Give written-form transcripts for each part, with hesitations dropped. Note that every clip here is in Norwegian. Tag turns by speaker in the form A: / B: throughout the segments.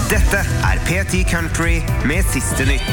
A: Dette P10 Country med siste nytt.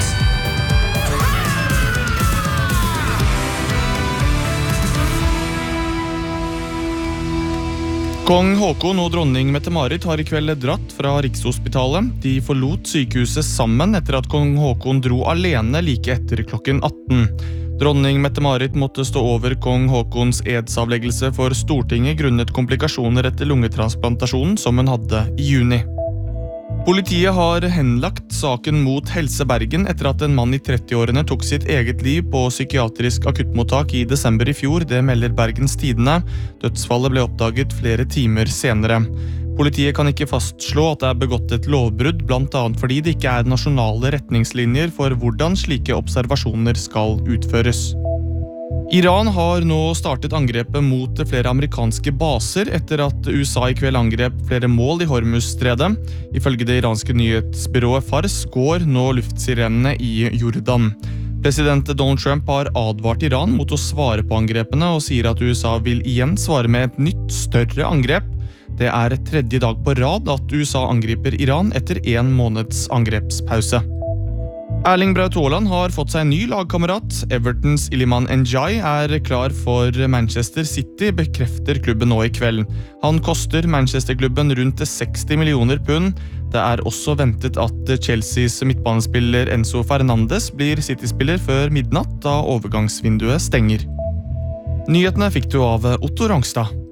B: Kong Håkon og dronning Mette-Marit har I kveld dratt fra Rikshospitalet. De forlot sykehuset sammen etter at kong Håkon dro alene like etter klokken 18. Dronning Mette-Marit måtte stå over kong Håkons edsavleggelse for Stortinget grunnet komplikasjoner etter lungetransplantasjonen som hun hadde I juni. Politiet har henlagt saken mot Helse Bergen etter at en mann I 30-årene tok sitt eget liv på psykiatrisk akuttmottak I desember I fjor, det melder Bergens Tidende. Dødsfallet ble oppdaget flere timer senere. Politiet kan ikke fastslå at det begått et lovbrudd, blant annet fordi det ikke nasjonale retningslinjer for hvordan slike observasjoner skal utføres. Iran har nå startet angrepet mot flere amerikanske baser etter at USA I kveld angrep flere mål I Hormuzstredet. Ifølge det iranske nyhetsbyrået Fars går nå luftsirenene I Jordan. President Donald Trump har advart Iran mot å svare på angrepene og sier at USA vil igjen svare med et nytt, større angrep. Det tredje dag på rad at USA angriper Iran etter 1 måneds angrepspause. Erling Braut Haaland har fått seg en ny lagkamerat. Evertons Iliman Ndiaye klar for Manchester City, bekrefter klubben nå I kveld. Han koster Manchester-klubben rundt 60 millioner pund. Det også ventet at Chelseas midtbanespiller Enzo Fernandes blir City-spiller før midnatt da overgangsvinduet stenger. Nyhetene fikk du av Otto Rangstad.